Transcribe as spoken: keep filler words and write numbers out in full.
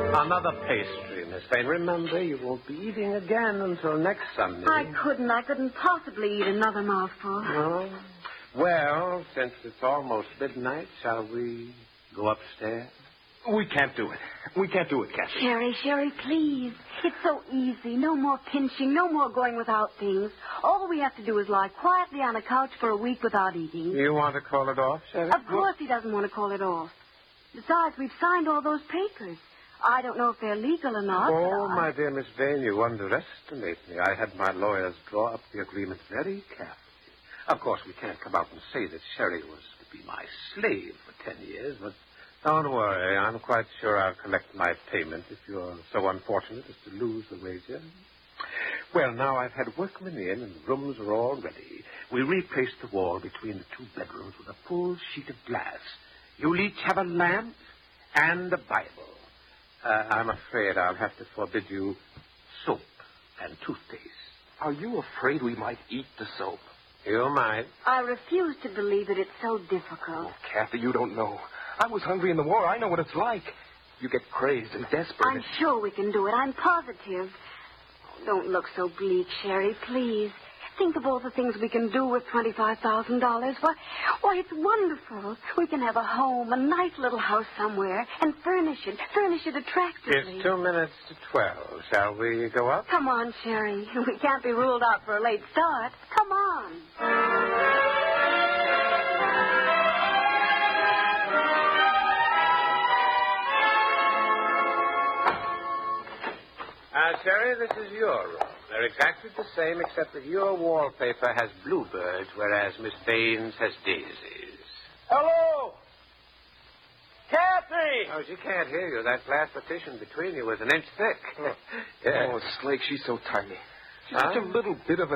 Another pastry, Miss Vane. Remember, you won't be eating again until next Sunday. I couldn't. I couldn't possibly eat another mouthful. No? Well, since it's almost midnight, shall we go upstairs? We can't do it. We can't do it, Kathy. Sherry, Sherry, please. It's so easy. No more pinching. No more going without things. All we have to do is lie quietly on a couch for a week without eating. You want to call it off, Sherry? Of course he doesn't want to call it off. Besides, we've signed all those papers. I don't know if they're legal or not. Oh, I... my dear Miss Vane, you underestimate me. I had my lawyers draw up the agreement very carefully. Of course, we can't come out and say that Sherry was to be my slave for ten years, but don't worry. I'm quite sure I'll collect my payment if you're so unfortunate as to lose the wager. Well, now I've had workmen in and the rooms are all ready. We replaced the wall between the two bedrooms with a full sheet of glass. You'll each have a lamp and a Bible. Uh, I'm afraid I'll have to forbid you soap and toothpaste. Are you afraid we might eat the soap? You might. I refuse to believe that it's so difficult. Oh, Kathy, you don't know. I was hungry in the war. I know what it's like. You get crazed and desperate. I'm sure we can do it. I'm positive. Oh, don't look so bleak, Sherry, please. Think of all the things we can do with twenty-five thousand dollars. Why, why, it's wonderful. We can have a home, a nice little house somewhere, and furnish it, furnish it attractively. It's two minutes to twelve. Shall we go up? Come on, Sherry. We can't be ruled out for a late start. Come on. Uh, Sherry, this is your room. They're exactly the same, except that your wallpaper has bluebirds, whereas Miss Baines has daisies. Hello! Kathy! Oh, she can't hear you. That glass partition between you is an inch thick. Oh, Yeah. oh Slake, she's so tiny. She's Huh? such a little bit of a